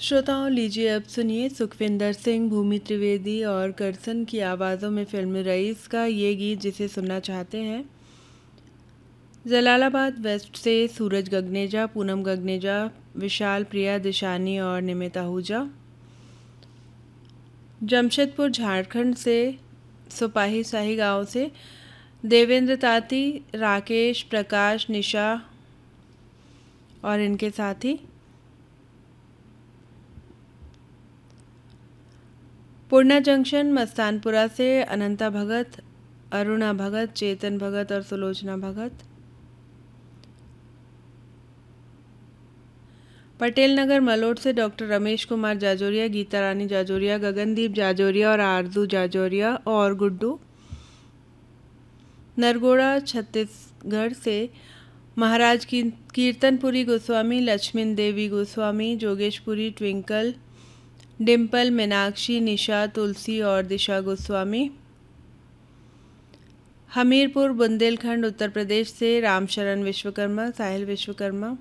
श्रोताओं, लीजिए अब सुनिए सुखविंदर सिंह, भूमि त्रिवेदी और करसन की आवाज़ों में फिल्म रईस का ये गीत जिसे सुनना चाहते हैं। जलालाबाद वेस्ट से सूरज गगनेजा, पूनम गगनेजा, विशाल प्रिया दिशानी और निमित आहूजा। जमशेदपुर झारखंड से सुपाही शाही गांव से देवेंद्र ताती, राकेश, प्रकाश, निशा और इनके साथी। पूर्णा जंक्शन मस्तानपुरा से अनंता भगत, अरुणा भगत, चेतन भगत और सुलोचना भगत। पटेल नगर मलोट से डॉक्टर रमेश कुमार जाजोरिया, गीता रानी जाजोरिया, गगनदीप जाजोरिया और आरजू जाजोरिया और गुड्डू। नरगोड़ा छत्तीसगढ़ से महाराज कीर्तनपुरी गोस्वामी, लक्ष्मण देवी गोस्वामी, जोगेशपुरी, ट्विंकल, डिम्पल, मीनाक्षी, निशा, तुलसी और दिशा गोस्वामी। हमीरपुर बुंदेलखंड उत्तर प्रदेश से रामशरण विश्वकर्मा, साहिल विश्वकर्मा।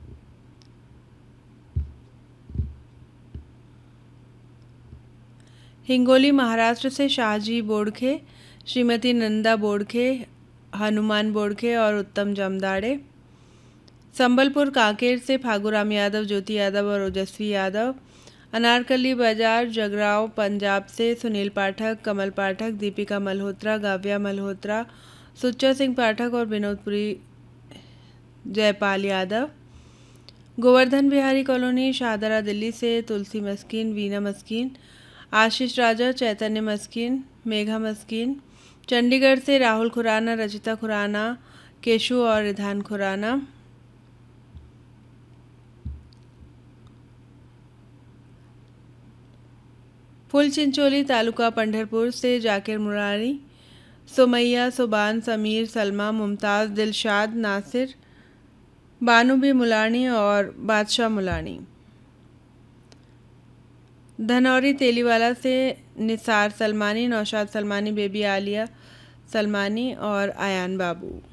हिंगोली महाराष्ट्र से शाहजी बोड़खे, श्रीमती नंदा बोड़खे, हनुमान बोड़खे और उत्तम जमदाड़े। संबलपुर कांकेर से फागुराम यादव, ज्योति यादव और ओजस्वी यादव। अनारकली बाजार जगराव पंजाब से सुनील पाठक, कमल पाठक, दीपिका मल्होत्रा, गाव्या मल्होत्रा, सुच्चा सिंह पाठक और विनोदपुरी जयपाल यादव। गोवर्धन बिहारी कॉलोनी शाहदरा दिल्ली से तुलसी मस्कीन, वीना मस्कीन, आशीष राजा, चैतन्य मस्कीन, मेघा मस्कीन। चंडीगढ़ से राहुल खुराना, रचिता खुराना, केशु और रिधान खुराना। फुल चिंचोली तालुका पंढरपुर से जाकिर मुरारी, सुमैया, सुबान, समीर, सलमा, मुमताज़, दिलशाद, नासिर, बानूबी मुलानी और बादशाह मुलानी। धनौरी तेलीवाला से निसार सलमानी, नौशाद सलमानी, बेबी आलिया सलमानी और आयान बाबू।